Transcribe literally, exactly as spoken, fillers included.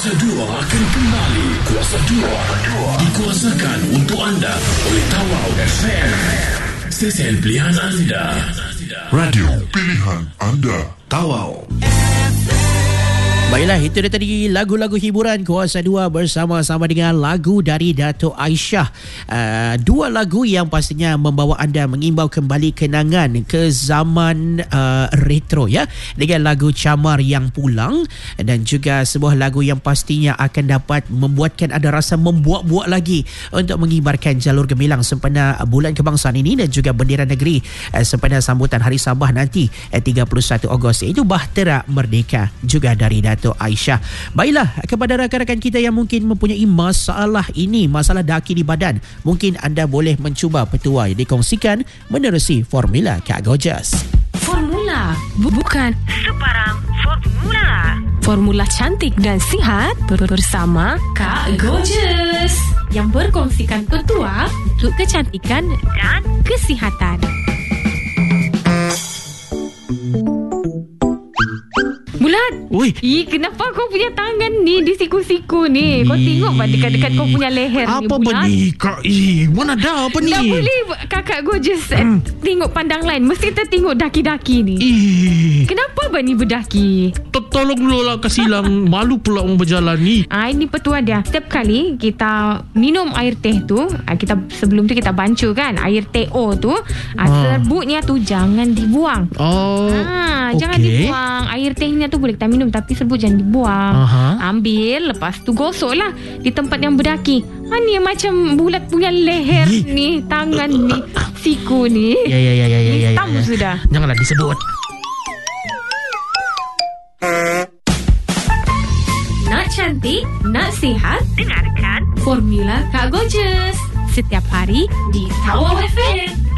Kuasa dua akan kembali. Kuasa dua dikuasakan untuk anda oleh Tawau F M. Stesen pilihan anda. Radio pilihan anda. Tawau. Baiklah, itu dia tadi lagu-lagu hiburan Kuasa dua bersama-sama dengan lagu dari Dato' Aisyah. Uh, dua lagu yang pastinya membawa anda mengimbau kembali kenangan ke zaman uh, retro ya, dengan lagu Camar Yang Pulang, dan juga sebuah lagu yang pastinya akan dapat membuatkan anda rasa membuak-buak lagi untuk mengibarkan jalur gemilang sempena bulan kebangsaan ini dan juga bendera negeri uh, sempena sambutan Hari Sabah nanti uh, tiga puluh satu Ogos, iaitu Bahtera Merdeka juga dari Dato' Aisyah. Baiklah, kepada rakan-rakan kita yang mungkin mempunyai masalah ini, masalah daki di badan, mungkin anda boleh mencuba petua yang dikongsikan menerusi formula Kak Gorgeous. Formula bukan sebarang formula. Formula cantik dan sihat bersama Kak Gorgeous yang berkongsikan petua untuk kecantikan dan kesihatan. Bulat, Ui. Ih, kenapa kau punya tangan ni di siku-siku ni? Kau tengok bah dekat-dekat kau punya leher ni, Apa Bulat. ni Kak? Eh, mana ada apa ni? Tak boleh kakak Gorgeous hmm. tengok pandang lain. Mesti kita tengok daki-daki ni. Eh, Kenapa bah ni berdaki? tolong dulu lah kasilang. Malu pula orang berjalan ni. Ah, ini petua dia. Setiap kali kita minum air teh tu, ah, kita sebelum tu kita bancuh kan air teh O tu, ah, Ah. serbutnya tu jangan dibuang. Oh, Ah, okey. jangan dibuang. Air tehnya tu boleh kita minum, tapi serbut jangan dibuang. Aha. Ambil, lepas tu gosok lah di tempat yang berdaki. Ha, ni macam Bulat punya leher Ih. ni, tangan ni, siku ni. Ya ya ya ya ya ya. Hitam ya, ya. sudah. Janganlah disebut. Nak cantik, nak sihat, dengarkan Formula Kak Gorgeous setiap hari di Tawau F M.